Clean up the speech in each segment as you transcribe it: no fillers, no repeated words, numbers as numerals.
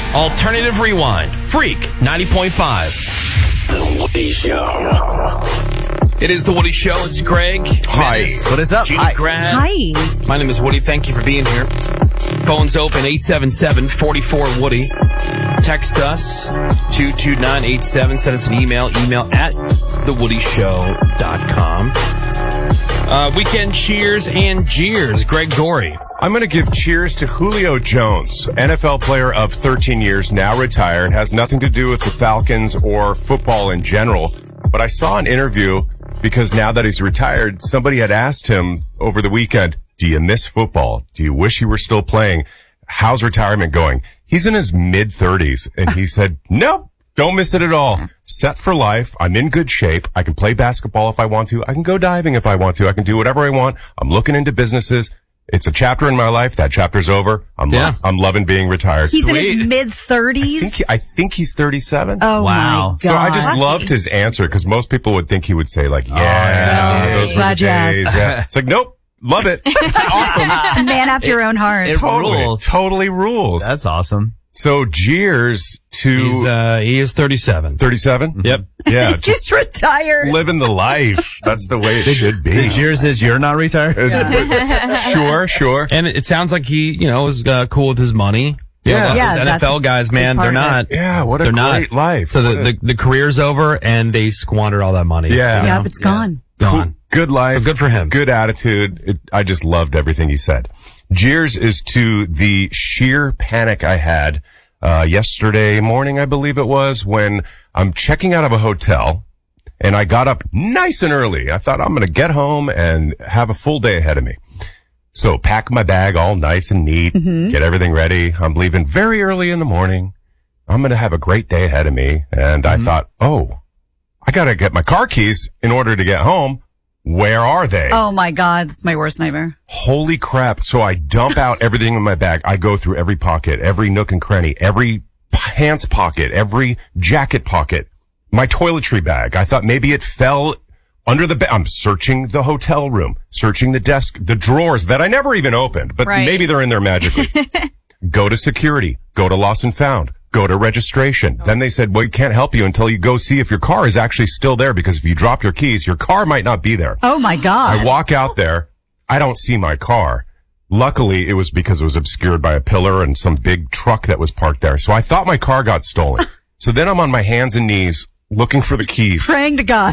Alternative Rewind. Freak 90.5. The Woody Show. It is The Woody Show. It's Greg. Hi. Menace, What is up? Jeannie Hi. Grad. Hi. My name is Woody. Thank you for being here. Phone's open, 877-44-WOODY. Text us, 22987. Send us an email at thewoodyshow.com. Weekend cheers and jeers. Greg Gorey. I'm going to give cheers to Julio Jones, NFL player of 13 years, now retired, has nothing to do with the Falcons or football in general. But I saw an interview because now that he's retired, somebody had asked him over the weekend, do you miss football? Do you wish you were still playing? How's retirement going? He's in his mid-30s, and he said, nope, don't miss it at all. Set for life. I'm in good shape. I can play basketball if I want to. I can go diving if I want to. I can do whatever I want. I'm looking into businesses. It's a chapter in my life. That chapter's over. I'm loving being retired. He's in his mid-30s? I think he's 37. Oh, wow. My God. So I just loved his answer because most people would think he would say like, those were the days. Yeah. It's like, nope. Love it. It's awesome. A man after your own heart. Totally rules. That's awesome. So jeers to... He is 37. 37? Yep. Yeah. Just retired. Living the life. That's the way it should be. The jeers is you're not retired? Sure. And it sounds like he, was cool with his money. Yeah. Those NFL guys, man, they're not. Yeah, what a great life. So the career's over and they squandered all that money. Yeah. Yep, it's gone. Gone. Good life. So good for him. Good attitude. I just loved everything he said. Jeers is to the sheer panic I had yesterday morning, I believe it was, when I'm checking out of a hotel and I got up nice and early. I thought I'm going to get home and have a full day ahead of me. So pack my bag all nice and neat, get everything ready. I'm leaving very early in the morning. I'm going to have a great day ahead of me. And I thought, I got to get my car keys in order to get home. Where are they? Oh my God, it's my worst nightmare. Holy crap. So I dump out everything in my bag. I go through every pocket, every nook and cranny, every pants pocket, every jacket pocket, my toiletry bag. I thought maybe it fell under the bed. I'm searching the hotel room, searching the desk, the drawers that I never even opened, but maybe they're in there magically. Go to security, go to lost and found. Go to registration. Then they said, well, we can't help you until you go see if your car is actually still there, because if you drop your keys, your car might not be there. Oh my God. I walk out there. I don't see my car. Luckily, it was because it was obscured by a pillar and some big truck that was parked there. So I thought my car got stolen. So then I'm on my hands and knees looking for the keys. Praying to God.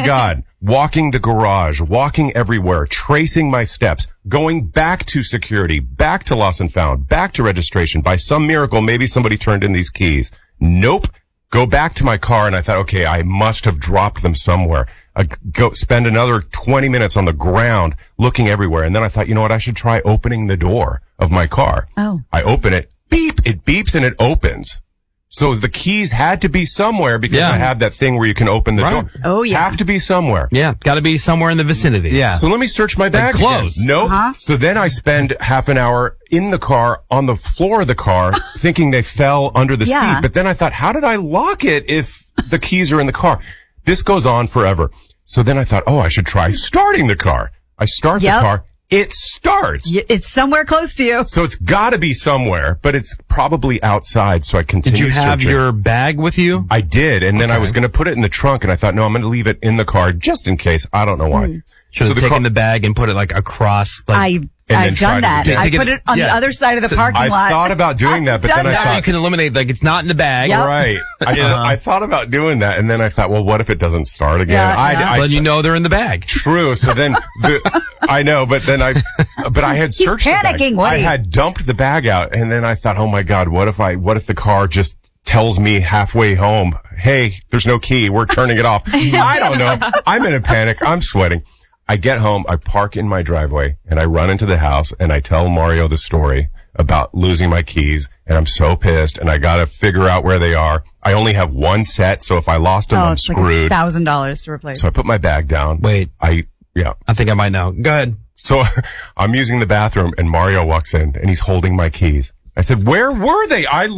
Walking the garage, walking everywhere, tracing my steps, going back to security, back to lost and found, back to registration. By some miracle, maybe somebody turned in these keys. Nope. Go back to my car, and I thought, okay, I must have dropped them somewhere. I go spend another 20 minutes on the ground looking everywhere. And then I thought, you know what? I should try opening the door of my car. Oh. I open it. Beep. It beeps and it opens. So the keys had to be somewhere because I have that thing where you can open the door. Oh, yeah. Have to be somewhere. Yeah. Got to be somewhere in the vicinity. Yeah. So let me search my bag. Close. Nope. So then I spend half an hour in the car, on the floor of the car, thinking they fell under the seat. But then I thought, how did I lock it if the keys are in the car? This goes on forever. So then I thought, I should try starting the car. I start the car. It starts. It's somewhere close to you. So it's got to be somewhere, but it's probably outside. So I continue. Did you have searching. your bag with you? I did, and then I was going to put it in the trunk, and I thought, no, I'm going to leave it in the car just in case. I don't know why. Should have taken the bag and put it across. I've done that. I put it on the other side of the parking lot. I thought about doing that, but then I thought you can eliminate, it's not in the bag. Yep. Right. I thought about doing that, and then I thought, well, what if it doesn't start again? Then you know they're in the bag. True. So then I know, but then I had searched He's panicking, the bag. I had dumped the bag out, and then I thought, oh my God, what if the car just tells me halfway home, hey, there's no key, we're turning it off. I don't know. I'm in a panic. I'm sweating. I get home, I park in my driveway, and I run into the house, and I tell Mario the story about losing my keys, and I'm so pissed, and I gotta figure out where they are. I only have one set, so if I lost them, I'm screwed. Like $1,000 to replace. So I put my bag down. Wait. I think I might know. Go ahead. So I'm using the bathroom, and Mario walks in, and he's holding my keys. I said, where were they? I